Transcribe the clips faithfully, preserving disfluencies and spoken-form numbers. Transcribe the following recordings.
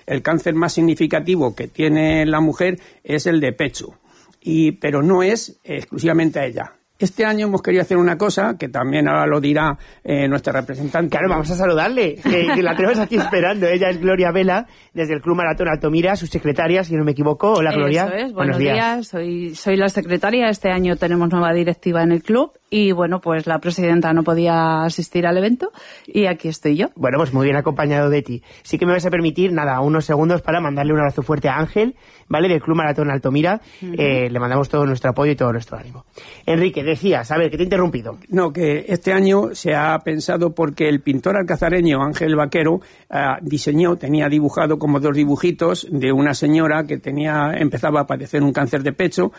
el cáncer más significativo que tiene la mujer es el de pecho, y pero no es exclusivamente a ella. Este año hemos querido hacer una cosa, que también ahora lo dirá eh, nuestra representante. Claro, vamos a saludarle, que, que la tenemos aquí esperando. Ella es Gloria Vela, desde el Club Maratón Altomira, su secretaria, si no me equivoco. Hola, Gloria. Eso es, buenos, buenos días. días. Soy, soy la secretaria. Este año tenemos nueva directiva en el club y, bueno, pues la presidenta no podía asistir al evento y aquí estoy yo. Bueno, pues muy bien acompañado de ti. Sí que me vas a permitir, nada, unos segundos para mandarle un abrazo fuerte a Ángel, ¿vale?, del Club Maratón Altomira. Uh-huh. Eh, le mandamos todo nuestro apoyo y todo nuestro ánimo. Enrique, decías, a ver, que te he interrumpido. No, que este año se ha pensado porque el pintor alcazareño Ángel Vaquero uh, diseñó, tenía dibujado como dos dibujitos de una señora que tenía empezaba a padecer un cáncer de pecho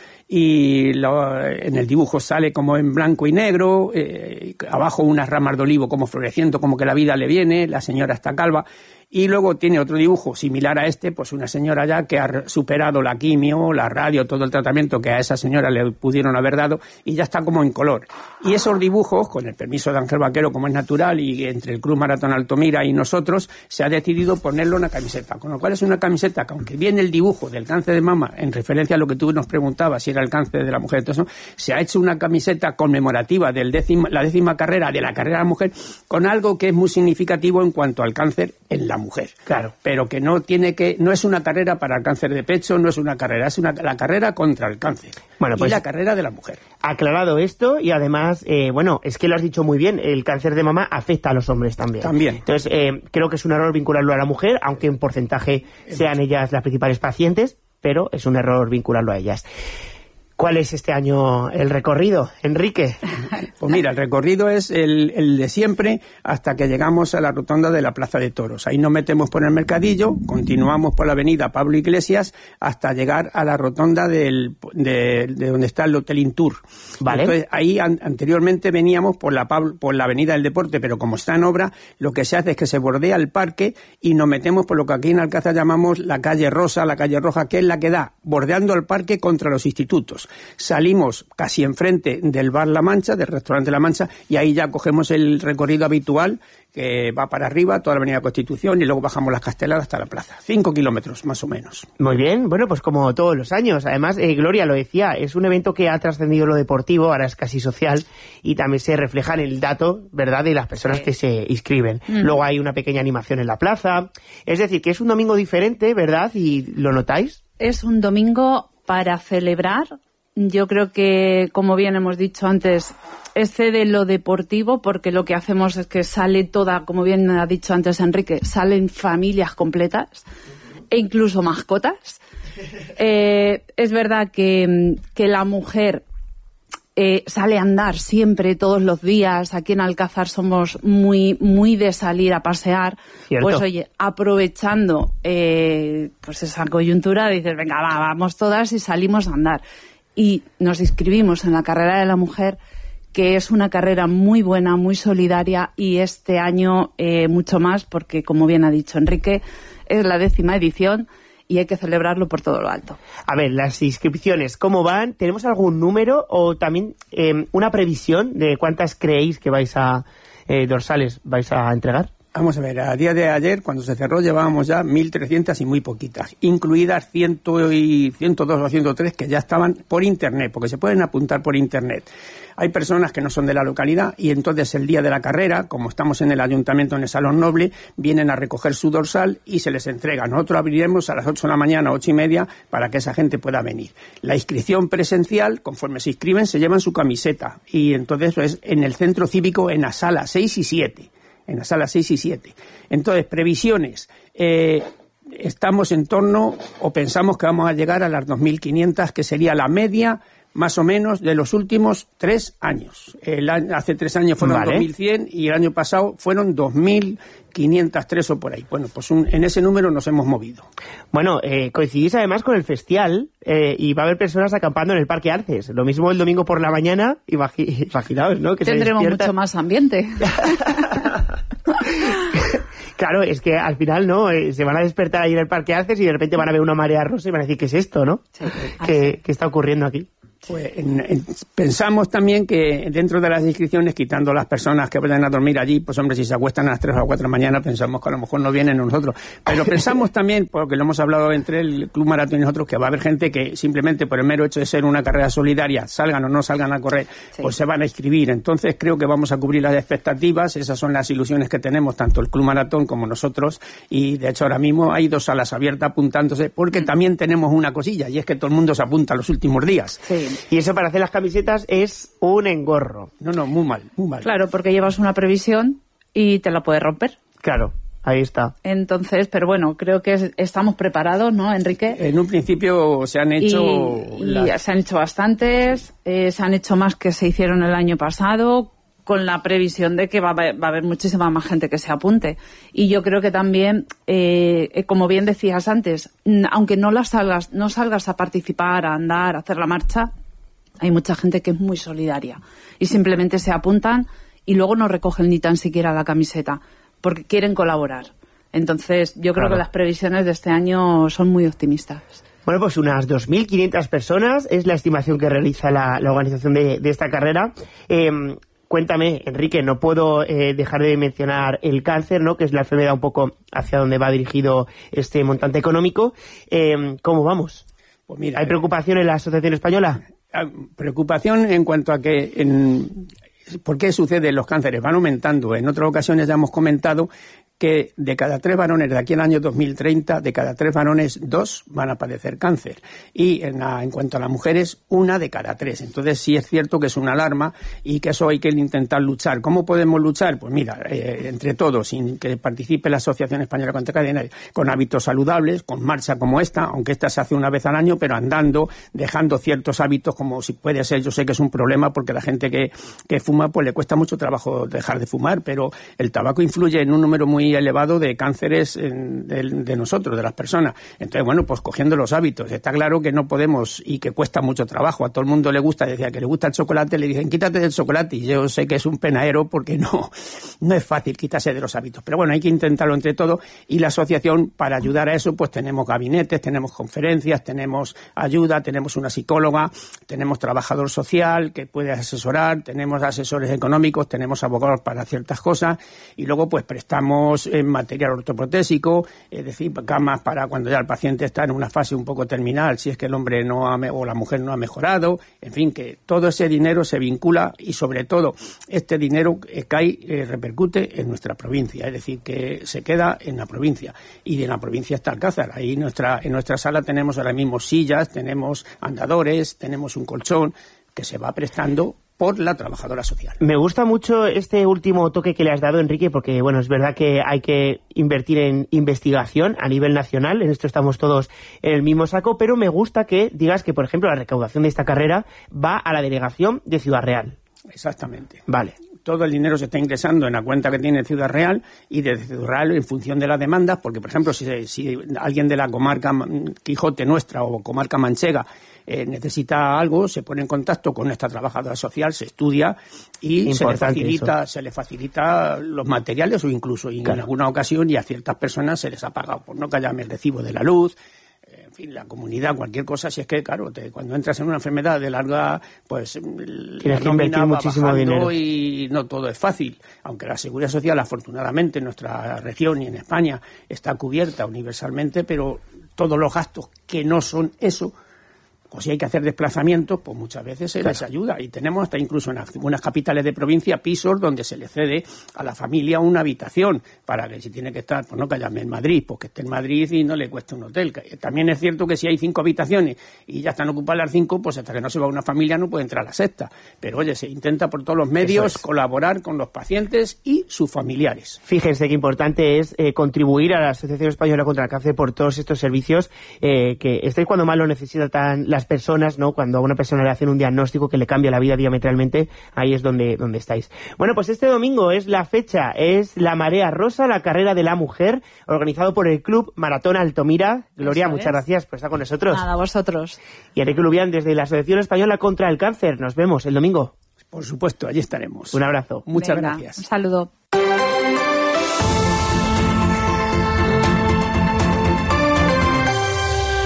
y lo, en el dibujo sale como en blanco y negro, eh, abajo unas ramas de olivo como floreciendo, como que la vida le viene, la señora está calva. Y luego tiene otro dibujo similar a este, pues una señora ya que ha superado la quimio, la radio, todo el tratamiento que a esa señora le pudieron haber dado y ya está como en color. Y esos dibujos, con el permiso de Ángel Vaquero, como es natural, y entre el Club Maratón Altomira y nosotros, se ha decidido ponerlo en una camiseta. Con lo cual es una camiseta que, aunque viene el dibujo del cáncer de mama, en referencia a lo que tú nos preguntabas, si era el cáncer de la mujer, entonces, ¿no?, se ha hecho una camiseta conmemorativa de la décima carrera, de la carrera de la mujer, con algo que es muy significativo en cuanto al cáncer en la mujer. Claro. Pero que no tiene que, no es una carrera para el cáncer de pecho, no es una carrera, es una, la carrera contra el cáncer. Bueno, pues, y la carrera de la mujer. Aclarado esto, y además, eh, bueno, es que lo has dicho muy bien, el cáncer de mama afecta a los hombres también. También. Entonces, eh, creo que es un error vincularlo a la mujer, aunque en porcentaje sean ellas las principales pacientes, pero es un error vincularlo a ellas. ¿Cuál es este año el recorrido, Enrique? Pues mira, el recorrido es el, el de siempre hasta que llegamos a la rotonda de la Plaza de Toros. Ahí nos metemos por el Mercadillo, continuamos por la avenida Pablo Iglesias hasta llegar a la rotonda del, de, de donde está el Hotel Intur. Vale. Entonces, ahí an, anteriormente veníamos por la, por la avenida del Deporte, pero como está en obra, lo que se hace es que se bordea el parque y nos metemos por lo que aquí en Alcázar llamamos la calle Rosa, la calle Roja, que es la que da bordeando el parque contra los institutos. Salimos casi enfrente del bar La Mancha, del restaurante La Mancha, y ahí ya cogemos el recorrido habitual que va para arriba, toda la avenida Constitución, y luego bajamos las Casteladas hasta la plaza. Cinco kilómetros, más o menos. Muy bien, bueno, pues como todos los años. Además, eh, Gloria lo decía, es un evento que ha trascendido lo deportivo, ahora es casi social, y también se refleja en el dato, ¿verdad?, de las personas sí. que se inscriben. Mm. Luego hay una pequeña animación en la plaza. Es decir, que es un domingo diferente, ¿verdad?, y ¿lo notáis? Es un domingo para celebrar. Yo creo que, como bien hemos dicho antes, excede lo deportivo, porque lo que hacemos es que sale toda, como bien ha dicho antes Enrique, salen familias completas e incluso mascotas. Eh, es verdad que, que la mujer eh, sale a andar siempre, todos los días. Aquí en Alcázar somos muy, muy de salir a pasear. ¿Cierto? Pues oye, aprovechando eh, pues esa coyuntura, dices, venga, va, vamos todas y salimos a andar. Y nos inscribimos en la carrera de la mujer, que es una carrera muy buena, muy solidaria, y este año eh, mucho más, porque, como bien ha dicho Enrique, es la décima edición y hay que celebrarlo por todo lo alto. A ver, las inscripciones, ¿cómo van? ¿Tenemos algún número o también eh, una previsión de cuántas creéis que vais a, eh, dorsales vais a entregar? Vamos a ver, a día de ayer, cuando se cerró, llevábamos ya mil trescientas y muy poquitas, incluidas ciento y ciento dos o ciento tres que ya estaban por internet, porque se pueden apuntar por internet. Hay personas que no son de la localidad y entonces el día de la carrera, como estamos en el ayuntamiento en el Salón Noble, vienen a recoger su dorsal y se les entrega. Nosotros abriremos a las ocho de la mañana, ocho y media, para que esa gente pueda venir. La inscripción presencial, conforme se inscriben, se llevan su camiseta y entonces es en el centro cívico en la sala seis y siete. En la sala seis y siete. Entonces, previsiones. Eh, estamos en torno, o pensamos que vamos a llegar a las dos mil quinientas, que sería la media, más o menos, de los últimos tres años. El año, hace tres años fueron vale. dos mil cien y el año pasado fueron dos mil quinientos tres o por ahí. Bueno, pues un, en ese número nos hemos movido. Bueno, eh, coincidís además con el festival eh, y va a haber personas acampando en el Parque Arces. Lo mismo el domingo por la mañana, imagi imaginaos, ¿no? Que tendremos mucho más ambiente. Claro, es que al final, ¿no? Eh, se van a despertar ahí en el Parque Arces y de repente van a ver una marea rosa y van a decir, ¿qué es esto, no? Sí, ¿Qué, ¿Qué está ocurriendo aquí? Pues en, en, pensamos también que dentro de las inscripciones, quitando las personas que vayan a dormir allí, pues hombre, si se acuestan a las tres o las cuatro de la mañana, pensamos que a lo mejor no vienen nosotros. Pero pensamos también, porque lo hemos hablado entre el Club Maratón y nosotros, que va a haber gente que simplemente por el mero hecho de ser una carrera solidaria, salgan o no salgan a correr, sí. pues se van a inscribir. Entonces creo que vamos a cubrir las expectativas, esas son las ilusiones que tenemos, tanto el Club Maratón como nosotros, y de hecho ahora mismo hay dos salas abiertas apuntándose, porque también tenemos una cosilla, y es que todo el mundo se apunta los últimos días. Sí. Y eso para hacer las camisetas es un engorro. No, no, muy mal, muy mal. Claro, porque llevas una previsión y te la puedes romper. Claro, ahí está. Entonces, pero bueno, creo que es, estamos preparados, ¿no, Enrique? En un principio se han hecho... Y, las... y se han hecho bastantes, eh, se han hecho más que se hicieron el año pasado, con la previsión de que va a haber, va a haber muchísima más gente que se apunte. Y yo creo que también, eh, como bien decías antes, aunque no las salgas, no salgas a participar, a andar, a hacer la marcha, hay mucha gente que es muy solidaria y simplemente se apuntan y luego no recogen ni tan siquiera la camiseta porque quieren colaborar. Entonces, yo creo claro. que las previsiones de este año son muy optimistas. Bueno, pues unas dos mil quinientas personas es la estimación que realiza la, la organización de, de esta carrera. Eh, cuéntame, Enrique, no puedo eh, dejar de mencionar el cáncer, ¿no?, que es la enfermedad un poco hacia donde va dirigido este montante económico. Eh, ¿Cómo vamos? Pues mira, ¿hay preocupación en la Asociación Española? Preocupación en cuanto a que... En, ¿por qué sucede? Los cánceres van aumentando. En otras ocasiones ya hemos comentado que de cada tres varones de aquí al año dos mil treinta, de cada tres varones, dos van a padecer cáncer. Y en, la, en cuanto a las mujeres, una de cada tres. Entonces sí es cierto que es una alarma y que eso hay que intentar luchar. ¿Cómo podemos luchar? Pues mira, eh, entre todos, sin que participe la Asociación Española contra el Cáncer, con hábitos saludables, con marcha como esta, aunque esta se hace una vez al año, pero andando, dejando ciertos hábitos como si puede ser, yo sé que es un problema porque la gente que, que fuma, pues le cuesta mucho trabajo dejar de fumar, pero el tabaco influye en un número muy elevado de cánceres en, de, de nosotros, de las personas. Entonces, bueno, pues cogiendo los hábitos. Está claro que no podemos y que cuesta mucho trabajo. A todo el mundo le gusta, decía que le gusta el chocolate, le dicen quítate del chocolate y yo sé que es un penaero porque no, no es fácil quitarse de los hábitos. Pero bueno, hay que intentarlo entre todos y la asociación, para ayudar a eso, pues tenemos gabinetes, tenemos conferencias, tenemos ayuda, tenemos una psicóloga, tenemos trabajador social que puede asesorar, tenemos asesores económicos, tenemos abogados para ciertas cosas y luego pues prestamos eh, material ortoprotésico, es decir, camas para cuando ya el paciente está en una fase un poco terminal, si es que el hombre no ha, o la mujer no ha mejorado, en fin, que todo ese dinero se vincula y sobre todo este dinero eh, cae, eh, repercute en nuestra provincia, es decir, que se queda en la provincia y en la provincia está Alcázar. Ahí nuestra, en nuestra sala tenemos ahora mismo sillas, tenemos andadores, tenemos un colchón que se va prestando por la trabajadora social. Me gusta mucho este último toque que le has dado, Enrique, porque bueno, es verdad que hay que invertir en investigación a nivel nacional, en esto estamos todos en el mismo saco, pero me gusta que digas que, por ejemplo, la recaudación de esta carrera va a la delegación de Ciudad Real. Exactamente. Vale. Todo el dinero se está ingresando en la cuenta que tiene Ciudad Real y desde Ciudad Real en función de las demandas, porque por ejemplo si, si alguien de la comarca Quijote nuestra o comarca manchega eh, necesita algo, se pone en contacto con nuestra trabajadora social, se estudia y se le facilita eso. se le facilita los materiales o incluso y claro. en alguna ocasión y a ciertas personas se les ha pagado por no que haya el recibo de la luz. En fin, la comunidad, cualquier cosa, si es que, claro, te, cuando entras en una enfermedad de larga, pues tienes que invertir muchísimo dinero y no todo es fácil. Aunque la seguridad social, afortunadamente, en nuestra región y en España está cubierta universalmente, pero todos los gastos que no son eso, o si hay que hacer desplazamientos, pues muchas veces se claro. les ayuda. Y tenemos hasta incluso en algunas capitales de provincia pisos donde se le cede a la familia una habitación para que si tiene que estar, pues no que llame en Madrid, pues que esté en Madrid y no le cueste un hotel. También es cierto que si hay cinco habitaciones y ya están ocupadas las cinco, pues hasta que no se va una familia no puede entrar a la sexta. Pero oye, se intenta por todos los medios es. colaborar con los pacientes y sus familiares. Fíjense qué importante es eh, contribuir a la Asociación Española contra el Cáncer por todos estos servicios eh, que estáis cuando más lo necesitan las personas, ¿no? Cuando a una persona le hacen un diagnóstico que le cambia la vida diametralmente, ahí es donde, donde estáis. Bueno, pues este domingo es la fecha, es la Marea Rosa, la carrera de la mujer, organizado por el Club Maratón Altomira. Gloria, muchas gracias por estar con nosotros. Nada, a vosotros. Y Enrique Lubián, desde la Asociación Española contra el Cáncer. Nos vemos el domingo. Por supuesto, allí estaremos. Un abrazo. Muchas Venga, gracias. Un saludo.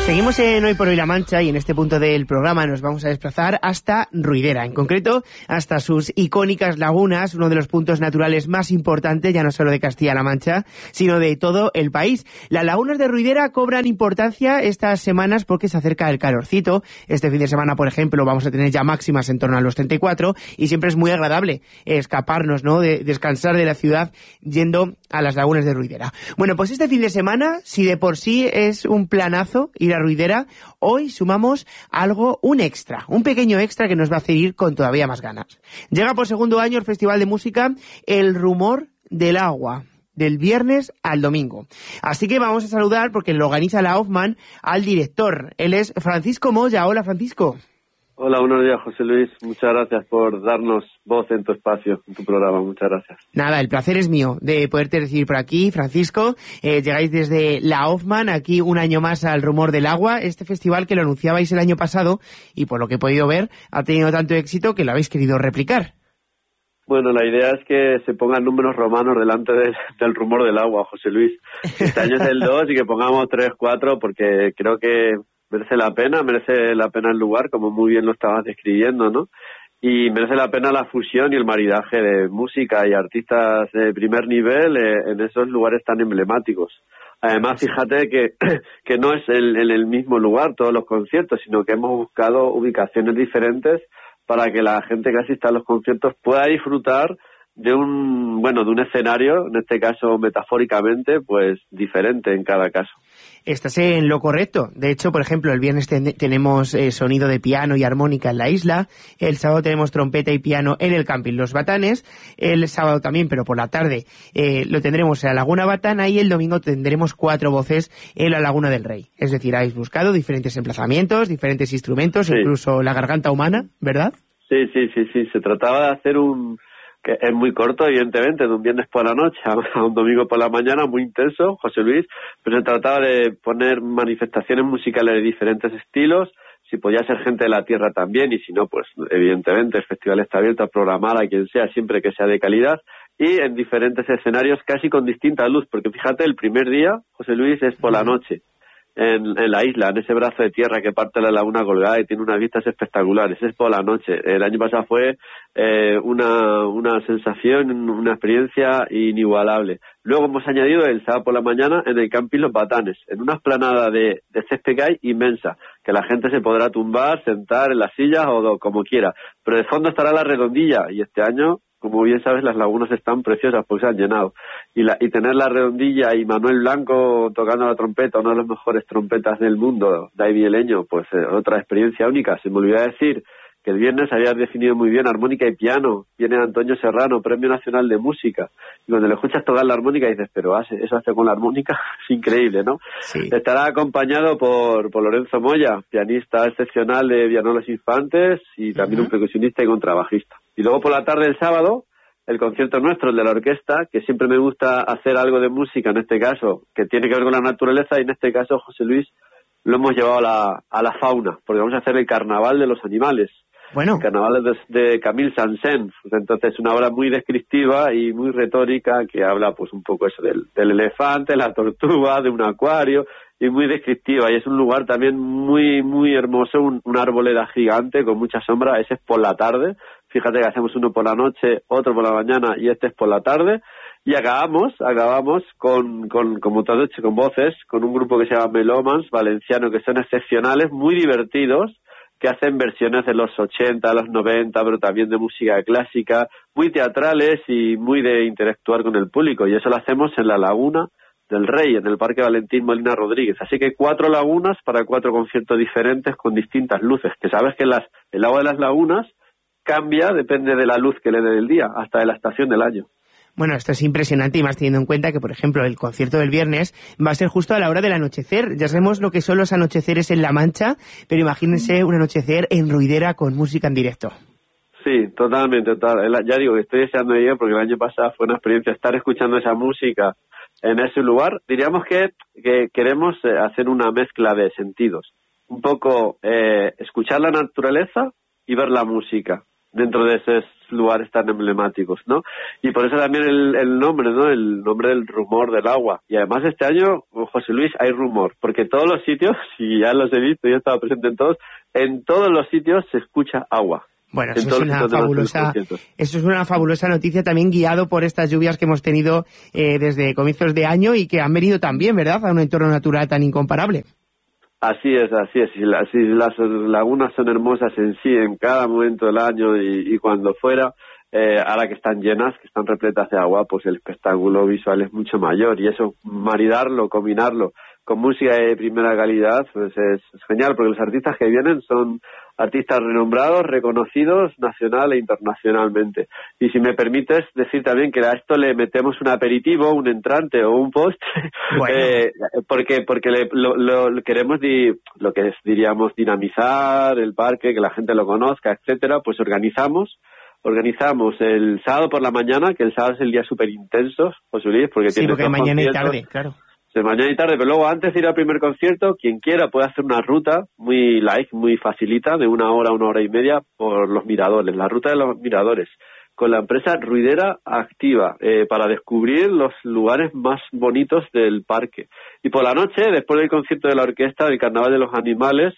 Seguimos en Hoy por Hoy La Mancha y en este punto del programa nos vamos a desplazar hasta Ruidera, en concreto hasta sus icónicas lagunas, uno de los puntos naturales más importantes, ya no solo de Castilla-La Mancha, sino de todo el país. Las lagunas de Ruidera cobran importancia estas semanas porque se acerca el calorcito. Este fin de semana, por ejemplo, vamos a tener ya máximas en torno a los treinta y cuatro y siempre es muy agradable escaparnos, ¿no?, de descansar de la ciudad yendo a las lagunas de Ruidera. Bueno, pues este fin de semana, si de por sí es un planazo ir a Ruidera, hoy sumamos algo, un extra, un pequeño extra que nos va a hacer ir con todavía más ganas. Llega por segundo año el Festival de Música El Rumor del Agua, del viernes al domingo. Así que vamos a saludar, porque lo organiza la Hoffman, al director. Él es Francisco Moya. Hola, Francisco. Hola, buenos días, José Luis. Muchas gracias por darnos voz en tu espacio, en tu programa. Muchas gracias. Nada, el placer es mío de poderte recibir por aquí, Francisco. Eh, llegáis desde la Hoffman, aquí un año más al Rumor del Agua, este festival que lo anunciabais el año pasado y por lo que he podido ver ha tenido tanto éxito que lo habéis querido replicar. Bueno, la idea es que se pongan números romanos delante de, del Rumor del Agua, José Luis. Este año es el dos y que pongamos tres, cuatro, porque creo que merece la pena, merece la pena el lugar, como muy bien lo estabas describiendo, ¿no? Y merece la pena la fusión y el maridaje de música y artistas de primer nivel eh, en esos lugares tan emblemáticos. Además, fíjate que, que no es en el, el mismo lugar todos los conciertos, sino que hemos buscado ubicaciones diferentes para que la gente que asista a los conciertos pueda disfrutar de un, bueno, de un escenario, en este caso metafóricamente, pues diferente en cada caso. Estás en lo correcto. De hecho, por ejemplo, el viernes ten- tenemos eh, sonido de piano y armónica en la isla. El sábado tenemos trompeta y piano en el camping Los Batanes. El sábado también, pero por la tarde, eh, lo tendremos en la Laguna Batana y el domingo tendremos cuatro voces en la Laguna del Rey. Es decir, habéis buscado diferentes emplazamientos, diferentes instrumentos, sí. Incluso la garganta humana, ¿verdad? Sí, sí, sí, sí. Se trataba de hacer un... que es muy corto, evidentemente, de un viernes por la noche a un domingo por la mañana, muy intenso, José Luis, pero se trataba de poner manifestaciones musicales de diferentes estilos, si podía ser gente de la tierra también, y si no, pues evidentemente el festival está abierto a programar a quien sea, siempre que sea de calidad, y en diferentes escenarios casi con distinta luz, porque fíjate, el primer día, José Luis, es por la noche. En, en la isla, en ese brazo de tierra que parte de la laguna colgada y tiene unas vistas espectaculares. Es por la noche. El año pasado fue eh, una, una sensación, una experiencia inigualable. Luego hemos añadido el sábado por la mañana en el camping Los Batanes, en una esplanada de, de césped que hay inmensa, que la gente se podrá tumbar, sentar en las sillas o do, como quiera. Pero de fondo estará la redondilla y este año, como bien sabes, las lagunas están preciosas porque se han llenado. Y, la, y tener la redondilla y Manuel Blanco tocando la trompeta, una de las mejores trompetas del mundo, David Eleño, pues eh, otra experiencia única. Se me olvidó decir que el viernes habías definido muy bien armónica y piano. Viene Antonio Serrano, Premio Nacional de Música. Y cuando le escuchas tocar la armónica dices, pero hace, eso hace con la armónica, es increíble, ¿no? Sí. Estará acompañado por, por Lorenzo Moya, pianista excepcional de Vianolos Infantes y también uh-huh. un percusionista y contrabajista. Y luego por la tarde del sábado, el concierto nuestro, el de la orquesta, que siempre me gusta hacer algo de música, en este caso, que tiene que ver con la naturaleza, y en este caso, José Luis, lo hemos llevado a la, a la fauna, porque vamos a hacer el carnaval de los animales. Bueno. El carnaval de, de Camille Saint-Saëns. Entonces, una obra muy descriptiva y muy retórica que habla, pues, un poco eso del, del elefante, la tortuga, de un acuario, y muy descriptiva. Y es un lugar también muy, muy hermoso, un, una arboleda gigante con mucha sombra. Ese es por la tarde. Fíjate que hacemos uno por la noche, otro por la mañana y este es por la tarde. Y acabamos, acabamos con, con como te has dicho, con voces, con un grupo que se llama Melomans, valenciano, que son excepcionales, muy divertidos, que hacen versiones de los ochenta, los noventa, pero también de música clásica, muy teatrales y muy de interactuar con el público. Y eso lo hacemos en la Laguna del Rey, en el Parque Valentín Molina Rodríguez. Así que cuatro lagunas para cuatro conciertos diferentes con distintas luces. Que sabes que las, el agua de las lagunas cambia, depende de la luz que le dé el día, hasta de la estación del año. Bueno, esto es impresionante y más teniendo en cuenta que, por ejemplo, el concierto del viernes va a ser justo a la hora del anochecer. Ya sabemos lo que son los anocheceres en La Mancha, pero imagínense un anochecer en Ruidera con música en directo. Sí, totalmente. Total. Ya digo que estoy deseando ir porque el año pasado fue una experiencia estar escuchando esa música en ese lugar. Diríamos que, que queremos hacer una mezcla de sentidos. Un poco eh, escuchar la naturaleza y ver la música. dentro de esos lugares tan emblemáticos, ¿no? Y por eso también el, el nombre, ¿no? El nombre del rumor del agua. Y además este año, José Luis, hay rumor, porque todos los sitios, y ya los he visto, yo estaba presente en todos, en todos los sitios se escucha agua. Bueno, eso es, una fabulosa, eso es una fabulosa noticia, también guiado por estas lluvias que hemos tenido eh, desde comienzos de año y que han venido también, ¿verdad?, a un entorno natural tan incomparable. Así es, así es. Si, la, si las lagunas son hermosas en sí, en cada momento del año y, y cuando fuera, eh, ahora que están llenas, que están repletas de agua, pues el espectáculo visual es mucho mayor. Y eso, maridarlo, combinarlo con música de primera calidad, pues es, es genial, porque los artistas que vienen son artistas renombrados, reconocidos nacional e internacionalmente. Y si me permites decir también que a esto le metemos un aperitivo, un entrante o un postre, bueno. eh, porque porque le, lo, lo queremos di, lo que es, diríamos dinamizar el parque, que la gente lo conozca, etcétera. Pues organizamos organizamos el sábado por la mañana, que el sábado es el día súper intenso, José Luis, porque sí, tiene porque mañana y tarde, claro. De mañana y tarde, pero luego antes de ir al primer concierto, quien quiera puede hacer una ruta muy light, muy facilita, de una hora a una hora y media por los miradores, la ruta de los miradores, con la empresa Ruidera Activa, eh, para descubrir los lugares más bonitos del parque. Y por la noche, después del concierto de la orquesta del Carnaval de los Animales,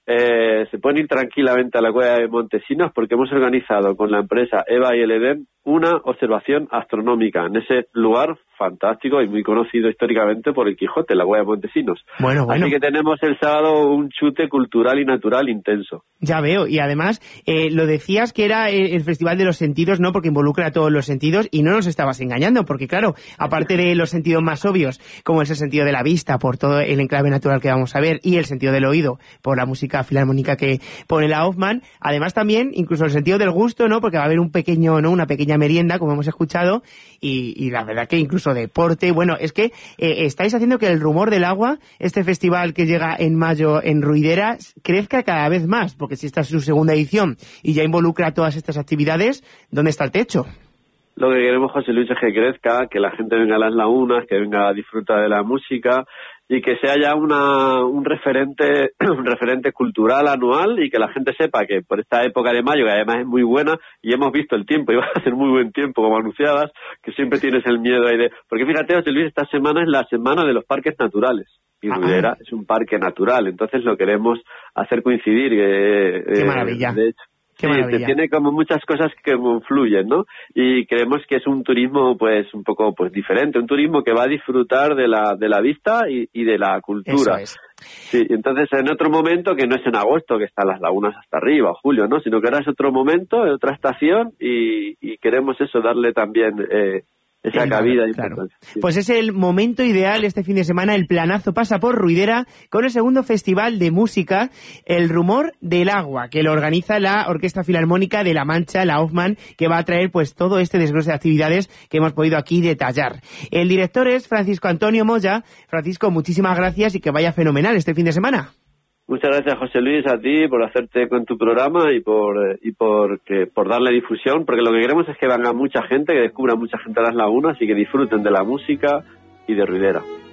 eh, se pueden ir tranquilamente a la Cueva de Montesinos, porque hemos organizado con la empresa Eva y el Edén una observación astronómica en ese lugar fantástico y muy conocido históricamente por el Quijote, la Cueva de Montesinos. Bueno, bueno. Así que tenemos el sábado un chute cultural y natural intenso. Ya veo, y además eh, lo decías que era el Festival de los Sentidos, ¿no? Porque involucra a todos los sentidos y no nos estabas engañando, porque claro, aparte de los sentidos más obvios, como es el sentido de la vista, por todo el enclave natural que vamos a ver, y el sentido del oído, por la música filarmónica que pone la Hoffmann, además también incluso el sentido del gusto, ¿no? Porque va a haber un pequeño, ¿no? Una pequeña merienda, como hemos escuchado, y, y la verdad que incluso deporte. Bueno, es que eh, estáis haciendo que el rumor del agua, este festival que llega en mayo en Ruidera, crezca cada vez más, porque si esta es su segunda edición y ya involucra todas estas actividades, ¿dónde está el techo? Lo que queremos, José Luis, es que crezca, que la gente venga a las lagunas, que venga a disfrutar de la música y que sea ya una, un referente un referente cultural anual, y que la gente sepa que por esta época de mayo, que además es muy buena, y hemos visto el tiempo, y va a ser muy buen tiempo, como anunciabas, que siempre tienes el miedo ahí de... Porque fíjate, José Luis, esta semana es la semana de los parques naturales, y Ruidera es un parque natural, entonces lo queremos hacer coincidir. Eh, ¡Qué maravilla! De hecho, Qué sí, tiene como muchas cosas que confluyen, ¿no? Y creemos que es un turismo, pues, un poco, pues, diferente, un turismo que va a disfrutar de la de la vista y, y de la cultura. Eso es. Sí, entonces en otro momento, que no es en agosto, que están las lagunas hasta arriba, o julio, ¿no? Sino que ahora es otro momento, otra estación, y, y queremos eso, darle también... Eh, esa Claro, cabida claro. sí. Pues es el momento ideal este fin de semana, el planazo pasa por Ruidera con el segundo festival de música, El Rumor del Agua, que lo organiza la Orquesta Filarmónica de La Mancha, la Hoffmann, que va a traer pues todo este desglose de actividades que hemos podido aquí detallar. El director es Francisco Antonio Moya. Francisco, muchísimas gracias y que vaya fenomenal este fin de semana. Muchas gracias, José Luis, a ti por hacerte con tu programa y por y por que por darle difusión, porque lo que queremos es que venga mucha gente, que descubra mucha gente a las lagunas y que disfruten de la música y de Ruidera.